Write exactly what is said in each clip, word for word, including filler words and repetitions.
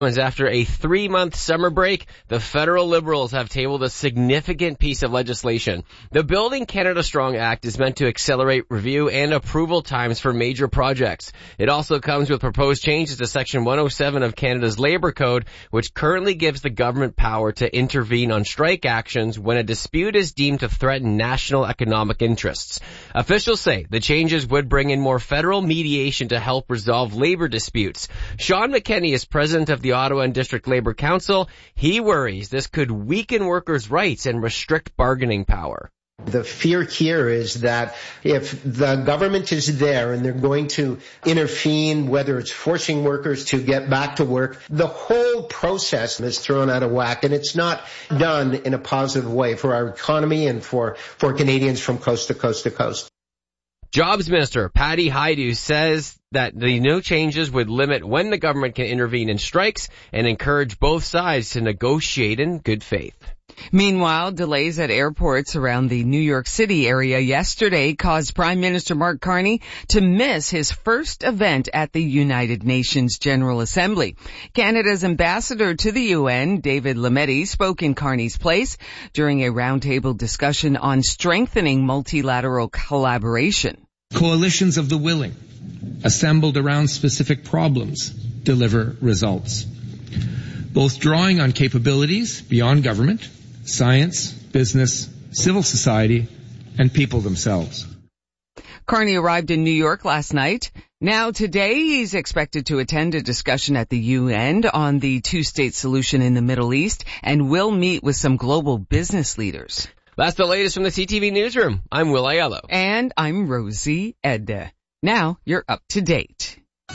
After a three-month summer break, the federal Liberals have tabled a significant piece of legislation. The Building Canada Strong Act is meant to accelerate review and approval times for major projects. It also comes with proposed changes to Section one oh seven of Canada's Labour Code, which currently gives the government power to intervene on strike actions when a dispute is deemed to threaten national economic interests. Officials say the changes would bring in more federal mediation to help resolve labor disputes. Sean McKenney is president of the Ottawa and District Labour Council. He worries this could weaken workers' rights and restrict bargaining power. The fear here is that if the government is there and they're going to intervene, whether it's forcing workers to get back to work, the whole process is thrown out of whack, and it's not done in a positive way for our economy and for, for Canadians from coast to coast to coast. Jobs Minister Patty Hajdu says that the new changes would limit when the government can intervene in strikes and encourage both sides to negotiate in good faith. Meanwhile, delays at airports around the New York City area yesterday caused Prime Minister Mark Carney to miss his first event at the United Nations General Assembly. Canada's ambassador to the U N, David Lametti, spoke in Carney's place during a roundtable discussion on strengthening multilateral collaboration. Coalitions of the willing, assembled around specific problems, deliver results. Both drawing on capabilities beyond government, science, business, civil society, and people themselves. Carney arrived in New York last night. Now today he's expected to attend a discussion at the U N on the two-state solution in the Middle East and will meet with some global business leaders. That's the latest from the C T V Newsroom. I'm Will Aiello. And I'm Rosie Edda. Now you're up to date.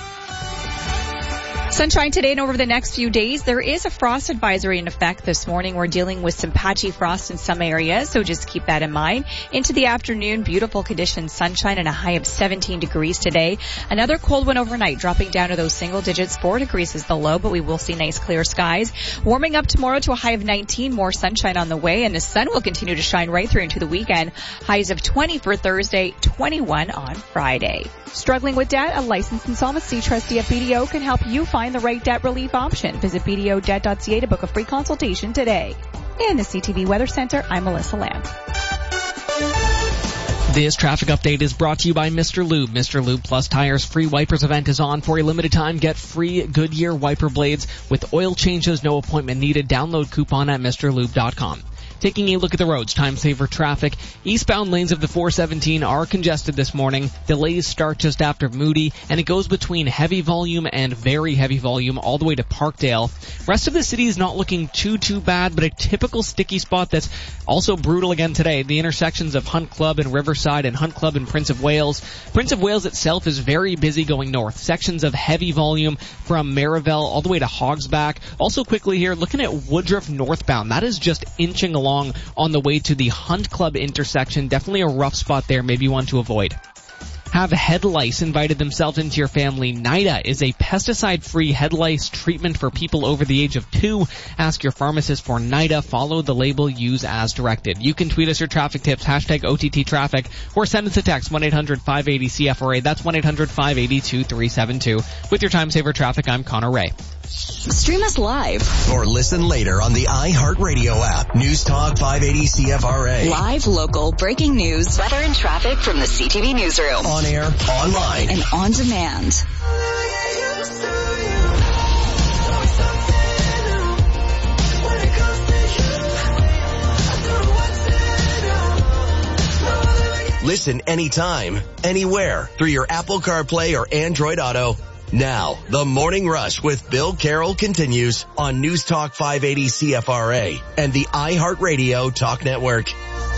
Sunshine today and over the next few days. There is a frost advisory in effect this morning. We're dealing with some patchy frost in some areas, so just keep that in mind. Into the afternoon, beautiful conditions, sunshine and a high of seventeen degrees today. Another cold one overnight, dropping down to those single digits. Four degrees is the low, but we will see nice clear skies. Warming up tomorrow to a high of nineteen, more sunshine on the way, and the sun will continue to shine right through into the weekend. Highs of twenty for Thursday, twenty-one on Friday. Struggling with debt? A licensed insolvency trustee at B D O can help you find the right debt relief option. Visit b d o debt dot c a to book a free consultation today. In the C T V Weather Center, I'm Melissa Lamb. This traffic update is brought to you by Mister Lube. Mister Lube Plus Tires free wipers event is on for a limited time. Get free Goodyear wiper blades with oil changes, no appointment needed. Download coupon at Mr Lube dot com. Taking a look at the roads, time saver traffic. Eastbound lanes of the four seventeen are congested this morning. Delays start just after Moody, and it goes between heavy volume and very heavy volume all the way to Parkdale. Rest of the city is not looking too, too bad, but a typical sticky spot that's also brutal again today. The intersections of Hunt Club and Riverside and Hunt Club and Prince of Wales. Prince of Wales itself is very busy going north. Sections of heavy volume from Maryville all the way to Hogsback. Also quickly here, looking at Woodruff northbound. That is just inching along on the way to the Hunt Club intersection. Definitely a rough spot there, maybe one to avoid. Have head lice invited themselves into your family? NIDA is a pesticide-free head lice treatment for people over the age of two. Ask your pharmacist for NIDA. Follow the label. Use as directed. You can tweet us your traffic tips, hashtag O T T traffic, or send us a text, one eight hundred five eight zero C F R A. That's one eight hundred five eight zero two three seven two. With your Time Saver Traffic, I'm Connor Ray. Stream us live or listen later on the iHeartRadio app. News Talk five eighty C F R A. Live, local, breaking news, weather and traffic from the C T V Newsroom. On air, online, and on demand. Listen anytime, anywhere through your Apple CarPlay or Android Auto. Now, the Morning Rush with Bill Carroll continues on News Talk five eighty C F R A and the iHeartRadio Talk Network.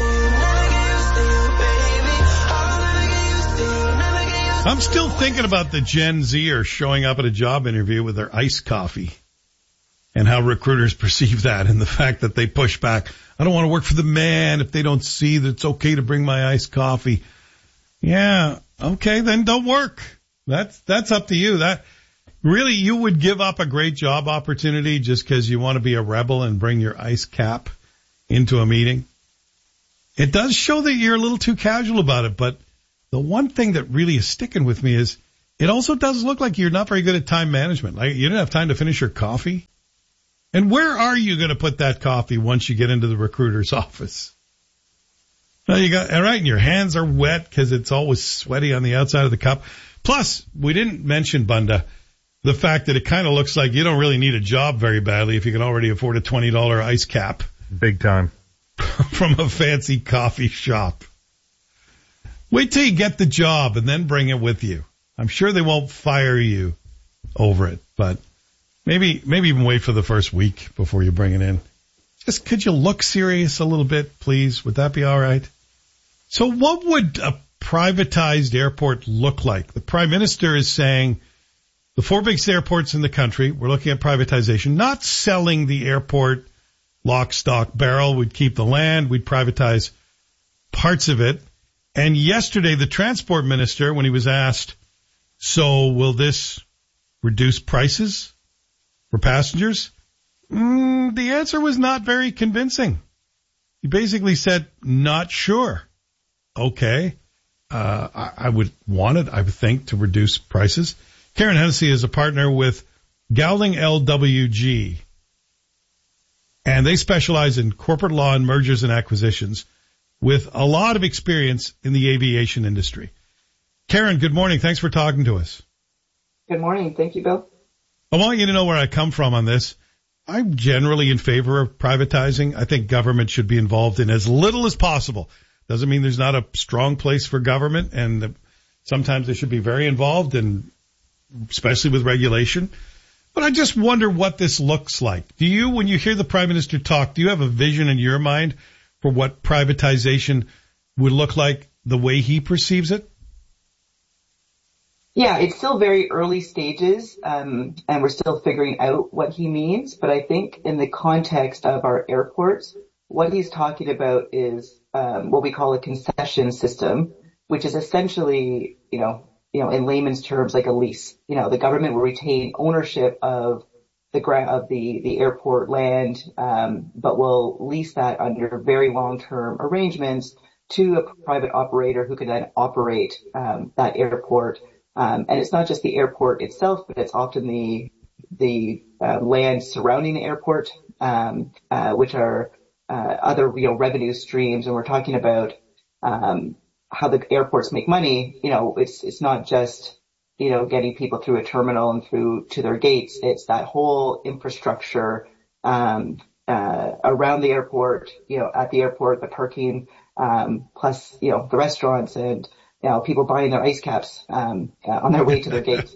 I'm still thinking about the Gen Zer showing up at a job interview with their iced coffee and how recruiters perceive that and the fact that they push back. I don't want to work for the man if they don't see that it's okay to bring my iced coffee. Yeah, okay, then don't work. That's, that's up to you. That really, you would give up a great job opportunity just because you want to be a rebel and bring your ice cap into a meeting. It does show that you're a little too casual about it, but the one thing that really is sticking with me is it also does look like you're not very good at time management. Like you didn't have time to finish your coffee. And where are you going to put that coffee once you get into the recruiter's office? No, you got, all right, and your hands are wet because it's always sweaty on the outside of the cup. Plus, we didn't mention, Bunda, the fact that it kind of looks like you don't really need a job very badly if you can already afford a twenty dollars ice cap. Big time. From a fancy coffee shop. Wait till you get the job and then bring it with you. I'm sure they won't fire you over it, but maybe, maybe even wait for the first week before you bring it in. Just could you look serious a little bit, please? Would that be all right? So what would a privatized airport look like? The Prime Minister is saying the four biggest airports in the country, we're looking at privatization, not selling the airport lock, stock, barrel. We'd keep the land. We'd privatize parts of it. And yesterday, the transport minister, when he was asked, so will this reduce prices for passengers? Mm, the answer was not very convincing. He basically said, not sure. Okay. Uh, I, I would want it, I would think, to reduce prices. Karen Hennessy is a partner with Gowling L W G, and they specialize in corporate law and mergers and acquisitions with a lot of experience in the aviation industry. Karen, good morning. Thanks for talking to us. Good morning. Thank you, Bill. I want you to know where I come from on this. I'm generally in favor of privatizing. I think government should be involved in as little as possible. Doesn't mean there's not a strong place for government, and sometimes they should be very involved, and especially with regulation. But I just wonder what this looks like. Do you, when you hear the Prime Minister talk, do you have a vision in your mind for what privatization would look like the way he perceives it? Yeah, it's still very early stages, um, and we're still figuring out what he means. But I think in the context of our airports, what he's talking about is um, what we call a concession system, which is essentially, you know, you know, in layman's terms, like a lease. You know, the government will retain ownership of the gra- of the the airport land, um, but will lease that under very long-term arrangements to a private operator who can then operate um, that airport. Um, and it's not just the airport itself, but it's often the the uh, land surrounding the airport, um, uh, which are uh, other you know revenue streams. And we're talking about um, how the airports make money. You know, it's it's not just you know getting people through a terminal and through to their gates. It's that whole infrastructure um, uh, around the airport. You know, at the airport, the parking, um, plus you know the restaurants and. You know, people buying their ice caps um, uh, on their way to their gates.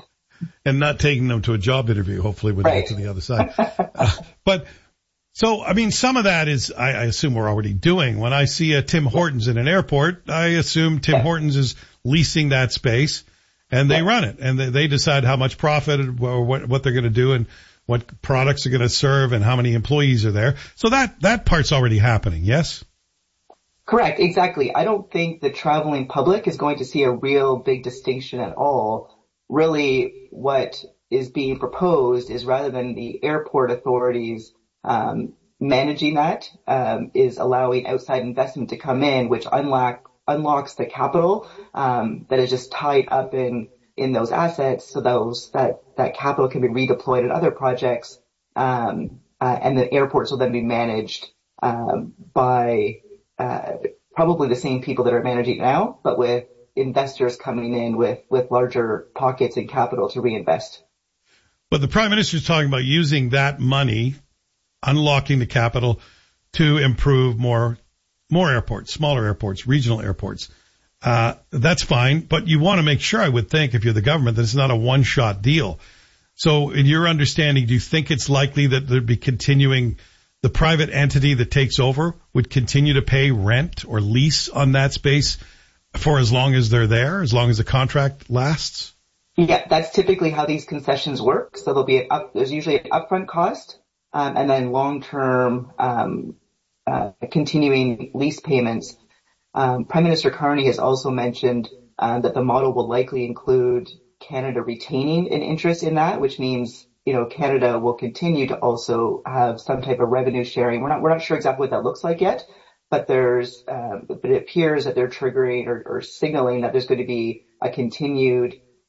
And not taking them to a job interview, hopefully, when right. they get to the other side. uh, but, so, I mean, some of that is, I, I assume we're already doing. When I see a Tim Hortons in an airport, I assume Tim yeah. Hortons is leasing that space, and they yeah. run it. And they, they decide how much profit or what, what they're going to do and what products are going to serve and how many employees are there. So that, that part's already happening, yes? Correct, exactly. I don't think the traveling public is going to see a real big distinction at all. Really, what is being proposed is rather than the airport authorities um, managing that, um, is allowing outside investment to come in, which unlock, unlocks the capital um, that is just tied up in in those assets, so those that that capital can be redeployed in other projects, um, uh, and the airports will then be managed um, by. Uh, probably the same people that are managing now, but with investors coming in with, with larger pockets and capital to reinvest. But the Prime Minister is talking about using that money, unlocking the capital to improve more, more airports, smaller airports, regional airports. Uh, that's fine, but you want to make sure, I would think, if you're the government, that it's not a one-shot deal. So in your understanding, do you think it's likely that there'd be continuing the private entity that takes over would continue to pay rent or lease on that space for as long as they're there, as long as the contract lasts? Yeah, that's typically how these concessions work. So there'll be an up, there's usually an upfront cost, um, and then long-term, um, uh, continuing lease payments. Um, Prime Minister Carney has also mentioned uh, that the model will likely include Canada retaining an interest in that, which means you know, Canada will continue to also have some type of revenue sharing. We're not, we're not sure exactly what that looks like yet, but there's, um, but it appears that they're triggering or, or signaling that there's going to be a continued,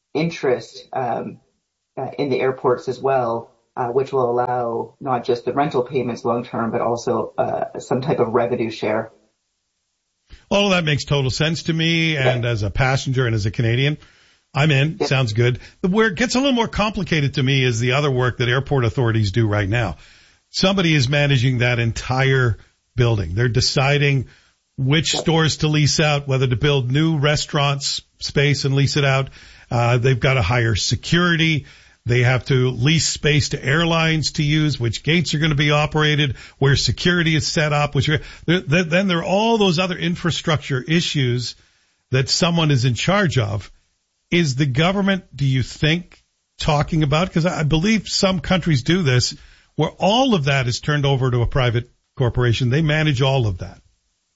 interest um, uh, in the airports as well, uh, which will allow not just the rental payments long term, but also uh, some type of revenue share. All of that makes total sense to me, and yeah. as a passenger and as a Canadian, I'm in. Yeah. Sounds good. The where it gets a little more complicated to me is the other work that airport authorities do right now. Somebody is managing that entire building. They're deciding which yeah. stores to lease out, whether to build new restaurants space and lease it out. Uh, they've got to hire security. They have to lease space to airlines to use, which gates are going to be operated, where security is set up, which are, then there are all those other infrastructure issues that someone is in charge of. Is the government, do you think, talking about, because I believe some countries do this, where all of that is turned over to a private corporation. They manage all of that.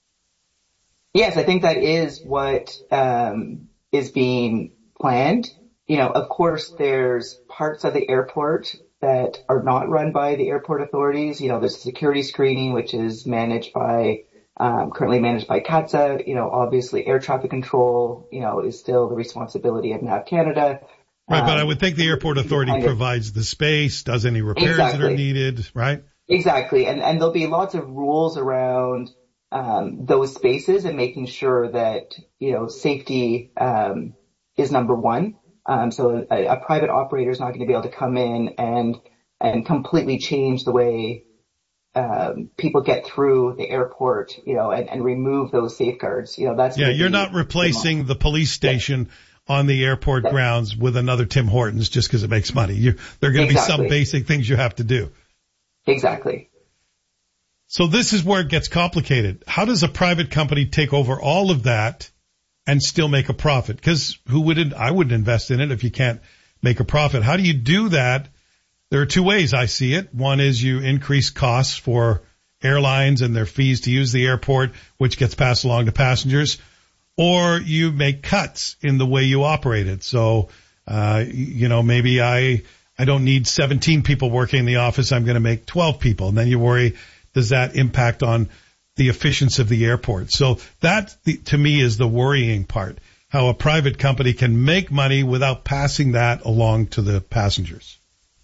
Yes, I think that is what um, is being planned. You know, of course, there's parts of the airport that are not run by the airport authorities. You know, there's security screening, which is managed by, um, currently managed by C A T S A. You know, obviously air traffic control, you know, is still the responsibility of NAV Canada. Right, um, but I would think the airport authority kind of provides the space, does any repairs exactly. that are needed, right? Exactly. And, and there'll be lots of rules around um, those spaces and making sure that, you know, safety um, is number one. Um, so a, a private operator is not going to be able to come in and and completely change the way um, people get through the airport, you know, and, and remove those safeguards. You know, that's yeah. You're not replacing the police station yeah. on the airport yeah. grounds with another Tim Hortons just because it makes money. You, there are going to exactly. be some basic things you have to do. Exactly. So this is where it gets complicated. How does a private company take over all of that and still make a profit? Because who wouldn't, I wouldn't invest in it if you can't make a profit. How do you do that? There are two ways I see it. One is you increase costs for airlines and their fees to use the airport, which gets passed along to passengers, or you make cuts in the way you operate it. So, uh, you know, maybe I, I don't need seventeen people working in the office. I'm going to make twelve people. And then you worry, does that impact on the efficiency of the airport? So that, to me, is the worrying part, how a private company can make money without passing that along to the passengers.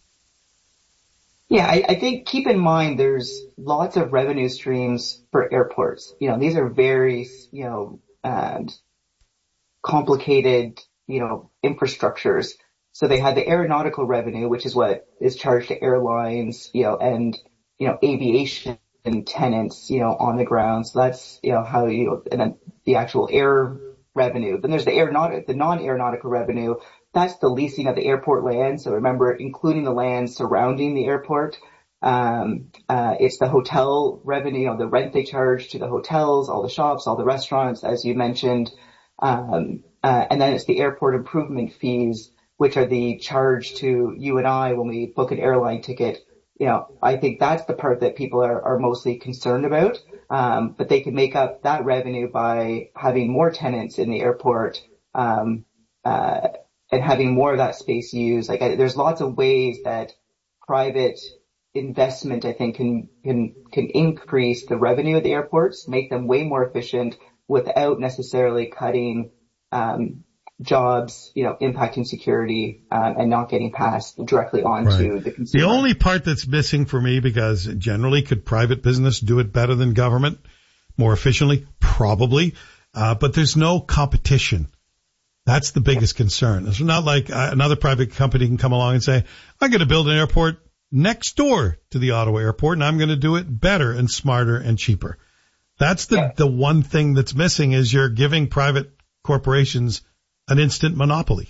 Yeah, I, I think keep in mind there's lots of revenue streams for airports. You know, these are very, you know, um, complicated, you know, infrastructures. So they have the aeronautical revenue, which is what is charged to airlines, you know, and, you know, aviation and tenants, you know, on the ground. So that's, you know, how you, and then the actual air revenue. Then there's the aeronautic, the non-aeronautical revenue. That's the leasing of the airport land. So remember, including the land surrounding the airport. Um, uh, it's the hotel revenue, you know, the rent they charge to the hotels, all the shops, all the restaurants, as you mentioned. Um, uh, and then it's the airport improvement fees, which are the charge to you and I when we book an airline ticket. You know, I think that's the part that people are, are mostly concerned about. Um, but they can make up that revenue by having more tenants in the airport, um, uh, and having more of that space used. Like, I, there's lots of ways that private investment, I think, can, can, can increase the revenue of the airports, make them way more efficient without necessarily cutting, um, jobs, you know, impacting security, um, and not getting passed directly on right. to the consumer. The only part that's missing for me, because generally could private business do it better than government, more efficiently? Probably. Uh, but there's no competition. That's the biggest concern. It's not like uh, another private company can come along and say, I'm going to build an airport next door to the Ottawa airport and I'm going to do it better and smarter and cheaper. That's the, yeah. the one thing that's missing is you're giving private corporations an instant monopoly.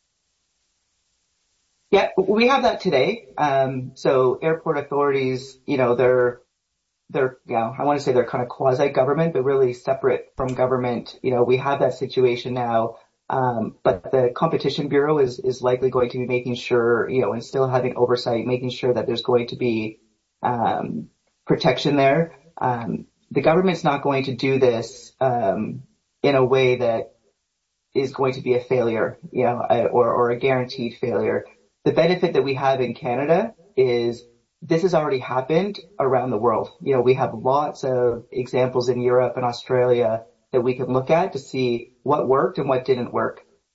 Yeah, we have that today. Um, so airport authorities, you know, they're, they're, you know, I want to say they're kind of quasi-government, but really separate from government. You know, we have that situation now. Um, but the Competition Bureau is, is likely going to be making sure, you know, and still having oversight, making sure that there's going to be, um, protection there. Um, the government's not going to do this, um, in a way that is going to be a failure, you know, or, or a guaranteed failure. The benefit that we have in Canada is this has already happened around the world. You know, we have lots of examples in Europe and Australia that we can look at to see what worked and what didn't work.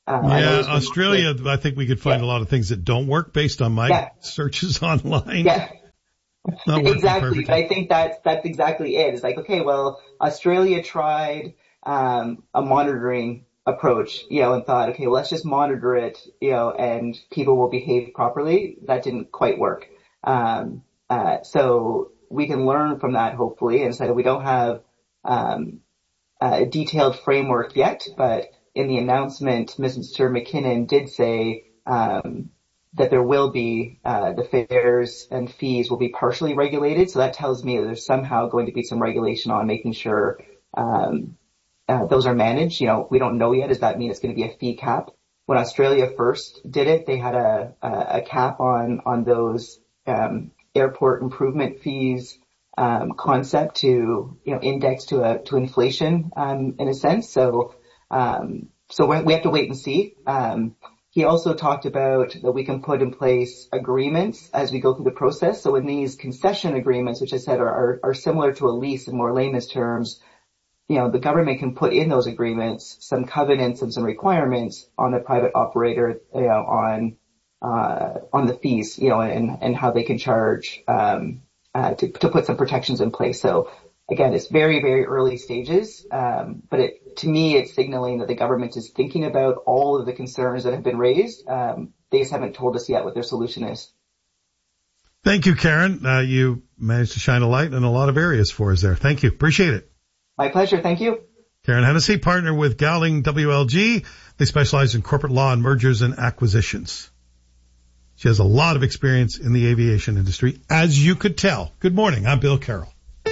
Uh, yeah, Australia, I think we could find yeah. a lot of things that don't work based on my yeah. searches online. Yeah. Exactly. I think that's, that's exactly it. It's like, okay, well, Australia tried, um, a monitoring approach, you know, and thought, okay, well, let's just monitor it, you know, and people will behave properly. That didn't quite work. Um, uh, so we can learn from that, hopefully. And so we don't have, um, a detailed framework yet, but in the announcement, Mister McKinnon did say, um, that there will be, uh, the fares and fees will be partially regulated. So that tells me that there's somehow going to be some regulation on making sure, um, uh, those are managed. You know, we don't know yet. Does that mean it's going to be a fee cap? When Australia first did it, they had a, a, a cap on, on those, um, airport improvement fees, um, concept to, you know, index to a, to inflation, um, in a sense. So, um, so we have to wait and see. Um, He also talked about that we can put in place agreements as we go through the process. So in these concession agreements, which I said are, are, are similar to a lease in more layman's terms, you know, the government can put in those agreements some covenants and some requirements on the private operator, you know, on, uh, on the fees, you know, and, and how they can charge, um, uh, to, to put some protections in place. So again, it's very, very early stages, um, but it, to me, it's signaling that the government is thinking about all of the concerns that have been raised. Um, they just haven't told us yet what their solution is. Thank you, Karen. Uh, you managed to shine a light in a lot of areas for us there. Thank you. Appreciate it. My pleasure. Thank you. Karen Hennessy, partner with Gowling W L G. They specialize in corporate law and mergers and acquisitions. She has a lot of experience in the aviation industry, as you could tell. Good morning. I'm Bill Carroll.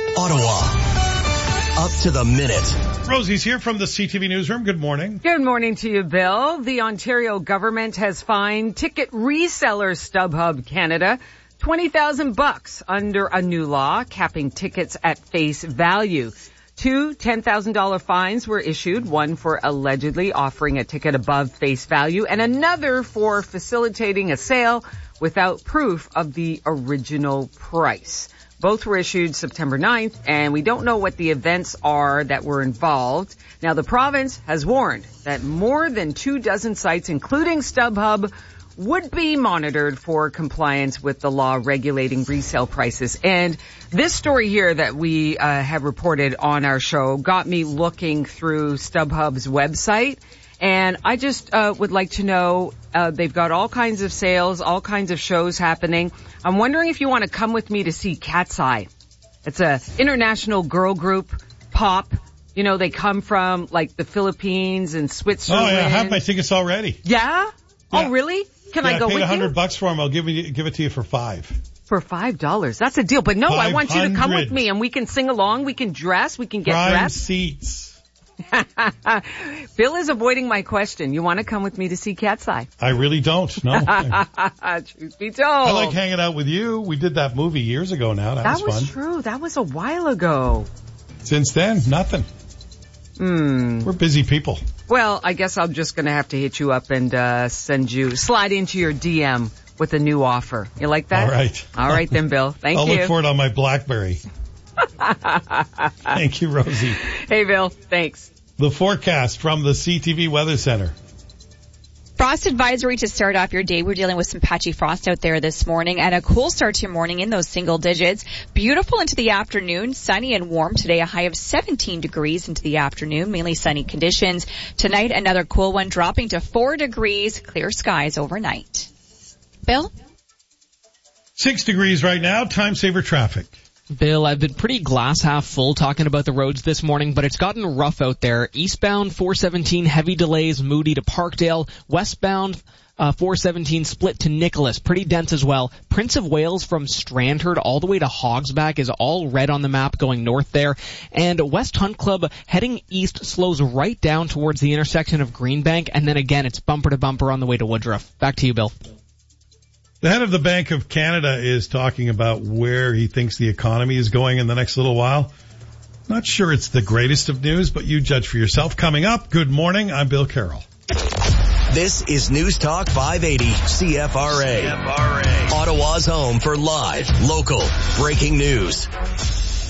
Ottawa, up to the minute. Rosie's here from the C T V Newsroom. Good morning. Good morning to you, Bill. The Ontario government has fined ticket reseller StubHub Canada twenty thousand bucks under a new law capping tickets at face value. Two ten thousand dollars fines were issued, one for allegedly offering a ticket above face value and another for facilitating a sale without proof of the original price. Both were issued September ninth, and we don't know what the events are that were involved. Now, the province has warned that more than two dozen sites, including StubHub, would be monitored for compliance with the law regulating resale prices. And this story here that we uh, have reported on our show got me looking through StubHub's website. And I just uh, would like to know, uh, they've got all kinds of sales, all kinds of shows happening. I'm wondering if you want to come with me to see Cat's Eye. It's a international girl group, pop. You know, they come from like the Philippines and Switzerland. Oh, yeah, I have my tickets already. Yeah? Yeah. Oh, really? Can yeah, I go I paid with a hundred you? bucks for them. I'll give you, give it to you for five. For five dollars. That's a deal. But no, I want you to come with five hundred me and we can sing along. We can dress. We can get Prime dressed. seats. Bill is avoiding my question. You want to come with me to see Cat's Eye? I really don't. No. Truth be told. I like hanging out with you. We did that movie years ago now. That, that was, was fun. true. That was a while ago. Since then, nothing. Hmm. We're busy people. Well, I guess I'm just going to have to hit you up and uh send you, slide into your D M with a new offer. You like that? All right. All right then, Bill. Thank I'll you. I'll look for it on my BlackBerry. Thank you, Rosie. Hey, Bill. Thanks. The forecast from the C T V Weather Center. Frost advisory to start off your day. We're dealing with some patchy frost out there this morning and a cool start to your morning in those single digits. Beautiful into the afternoon, sunny and warm today, a high of seventeen degrees into the afternoon, mainly sunny conditions. Tonight, another cool one dropping to four degrees, clear skies overnight. Bill? Six degrees right now, time saver traffic. Bill, I've been pretty glass half full talking about the roads this morning, but it's gotten rough out there. Eastbound four seventeen, heavy delays, Moody to Parkdale. Westbound uh, four seventeen, split to Nicholas, pretty dense as well. Prince of Wales from Strandherd all the way to Hogsback is all red on the map going north there. And West Hunt Club heading east slows right down towards the intersection of Greenbank, and then again it's bumper to bumper on the way to Woodruff. Back to you, Bill. The head of the Bank of Canada is talking about where he thinks the economy is going in the next little while. Not sure it's the greatest of news, but you judge for yourself. Coming up, good morning. I'm Bill Carroll. This is News Talk five eighty C F R A. C F R A. Ottawa's home for live, local, breaking news.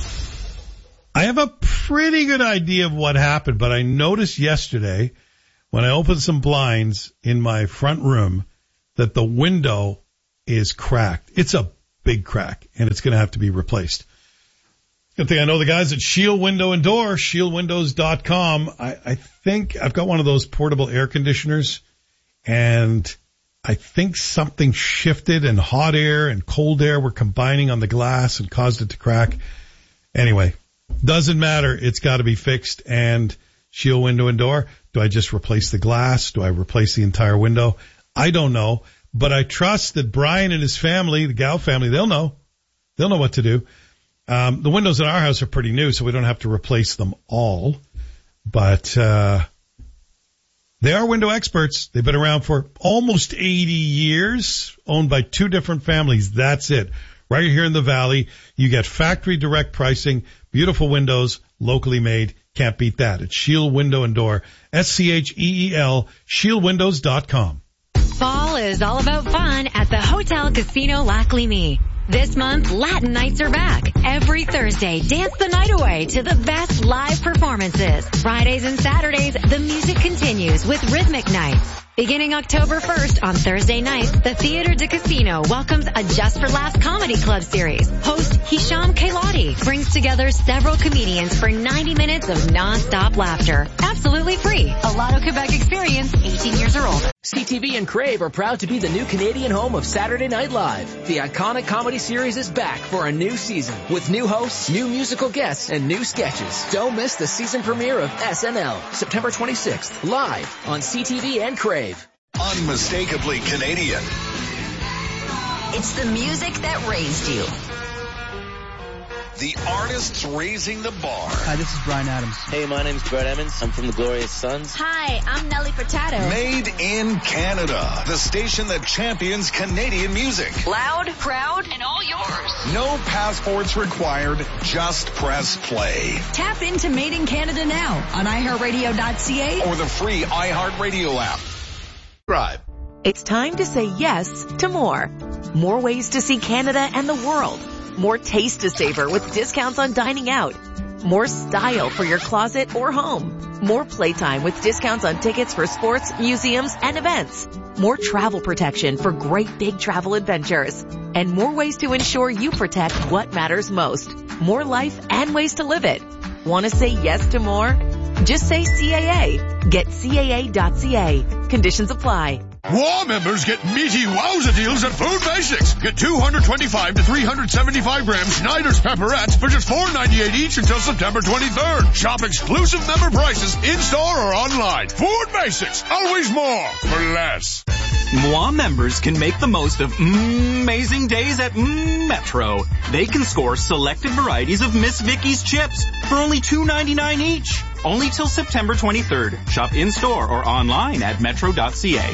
I have a pretty good idea of what happened, but I noticed yesterday when I open some blinds in my front room that the window is cracked. It's a big crack, and it's going to have to be replaced. Good thing I know the guys at Shield Window and Door, shield windows dot com. I, I think I've got one of those portable air conditioners, and I think something shifted, and hot air and cold air were combining on the glass and caused it to crack. Anyway, doesn't matter. It's got to be fixed. And Shield Window and Door, do I just replace the glass? Do I replace the entire window? I don't know, but I trust that Brian and his family, the Gow family, they'll know. They'll know what to do. Um, the windows in our house are pretty new, so we don't have to replace them all. But uh they are window experts. They've been around for almost eighty years, owned by two different families. That's it. Right here in the Valley, you get factory direct pricing, beautiful windows, locally made. Can't beat that. It's Shield Window and Door, S C H E E L, shield windows dot com. Fall is all about fun at the Hotel Casino Lac Lémy. This month, Latin nights are back. Every Thursday, dance the night away to the best live performances. Fridays and Saturdays, the music continues with rhythmic nights. Beginning October first on Thursday nights, the Theatre de Casino welcomes a Just for Laughs comedy club series. Host Hisham Kailati brings together several comedians for ninety minutes of non-stop laughter. Absolutely free. A Lotto Quebec experience, eighteen years or older. C T V and Crave are proud to be the new Canadian home of Saturday Night Live. The iconic comedy series is back for a new season with new hosts, new musical guests, and new sketches. Don't miss the season premiere of S N L, September twenty-sixth, live on C T V and Crave. Unmistakably Canadian. It's the music that raised you. The artists raising the bar. Hi, this is Bryan Adams. Hey, my name's Brett Emmons. I'm from the Glorious Sons. Hi, I'm Nelly Furtado. Made in Canada. The station that champions Canadian music. Loud, proud, and all yours. No passports required. Just press play. Tap into Made in Canada now on i heart radio dot c a or the free iHeartRadio app. Subscribe. It's time to say yes to more. More ways to see Canada and the world. More taste to savor with discounts on dining out. More style for your closet or home. More playtime with discounts on tickets for sports, museums, and events. More travel protection for great big travel adventures. And more ways to ensure you protect what matters most. More life and ways to live it. Want to say yes to more? Just say C A A. Get C A A dot C A. Conditions apply. War members get meaty wowza deals at Food Basics. Get two hundred twenty-five to three hundred seventy-five gram Schneider's pepperettes for just four ninety-eight each until September twenty-third. Shop exclusive member prices in-store or online. Food Basics. Always more for less. M W A members can make the most of amazing days at Metro. They can score selected varieties of Miss Vicky's chips for only two ninety-nine each. Only till September twenty-third. Shop in-store or online at metro dot c a.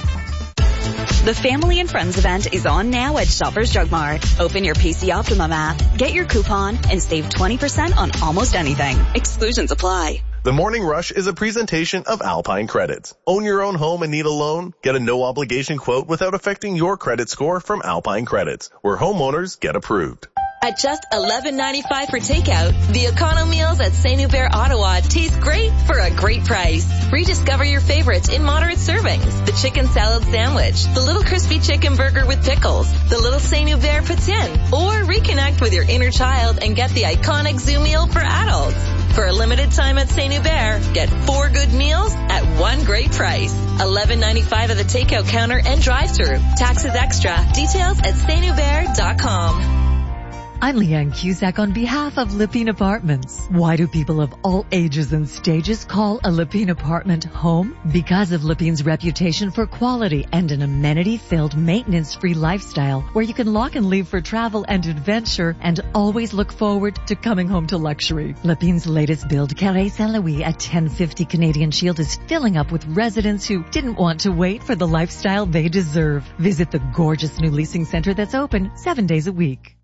The Family and Friends event is on now at Shoppers Drug Mart. Open your P C Optimum app, get your coupon, and save twenty percent on almost anything. Exclusions apply. The Morning Rush is a presentation of Alpine Credits. Own your own home and need a loan? Get a no-obligation quote without affecting your credit score from Alpine Credits, where homeowners get approved. At just eleven ninety-five for takeout, the Econo meals at Saint-Hubert, Ottawa taste great for a great price. Rediscover your favorites in moderate servings. The chicken salad sandwich, the little crispy chicken burger with pickles, the little Saint-Hubert poutine, or reconnect with your inner child and get the iconic zoo meal for adults. For a limited time at Saint-Hubert, get four good meals at one great price. eleven ninety-five at the takeout counter and drive-thru. Taxes extra. Details at saint hubert dot com. I'm Leanne Cusack on behalf of Lipine Apartments. Why do people of all ages and stages call a Lipine apartment home? Because of Lipine's reputation for quality and an amenity-filled, maintenance-free lifestyle where you can lock and leave for travel and adventure and always look forward to coming home to luxury. Lipine's latest build, Carré Saint-Louis at ten fifty Canadian Shield, is filling up with residents who didn't want to wait for the lifestyle they deserve. Visit the gorgeous new leasing center that's open seven days a week.